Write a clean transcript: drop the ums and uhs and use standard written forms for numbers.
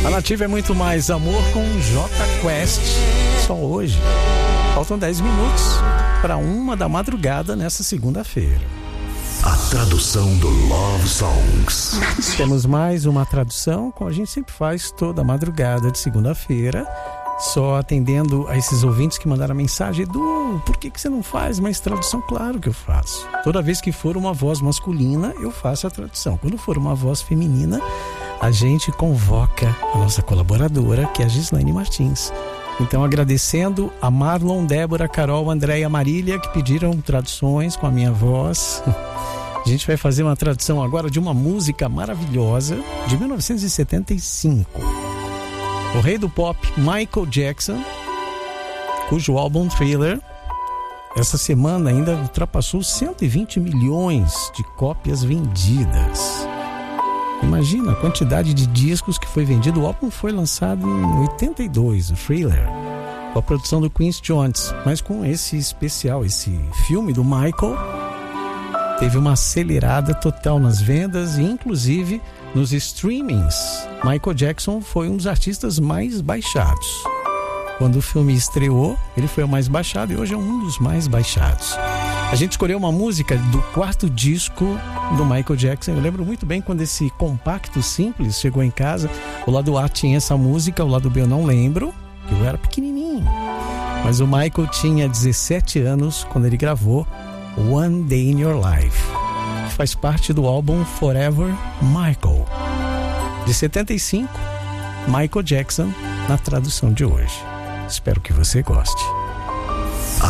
A Nativa é muito mais amor com J Quest. Só hoje. Faltam 10 minutos para 1 da madrugada nessa segunda-feira. A tradução do Love Songs. Temos mais uma tradução, como a gente sempre faz toda madrugada de segunda-feira. Só atendendo a esses ouvintes que mandaram a mensagem: Edu, por que você não faz mais tradução? Claro que eu faço. Toda vez que for uma voz masculina, eu faço a tradução. Quando for uma voz feminina, a gente convoca a nossa colaboradora, que é a Gislaine Martins. Então, agradecendo a Marlon, Débora, Carol, Andréia, Marília, que pediram traduções com a minha voz. A gente vai fazer uma tradução agora de uma música maravilhosa de 1975. O rei do pop, Michael Jackson, cujo álbum Thriller, essa semana ainda ultrapassou 120 milhões de cópias vendidas. Imagina a quantidade de discos que foi vendido. O álbum foi lançado em 82, o Thriller, com a produção do Quincy Jones. Mas com esse especial, esse filme do Michael, teve uma acelerada total nas vendas e inclusive nos streamings. Michael Jackson foi um dos artistas mais baixados. Quando o filme estreou, ele foi o mais baixado e hoje é um dos mais baixados. A gente escolheu uma música do 4º disco do Michael Jackson. Eu lembro muito bem quando esse compacto simples chegou em casa. O lado A tinha essa música, o lado B eu não lembro, que eu era pequenininho. Mas o Michael tinha 17 anos quando ele gravou One Day in Your Life, que faz parte do álbum Forever Michael, de 75, Michael Jackson, na tradução de hoje. Espero que você goste.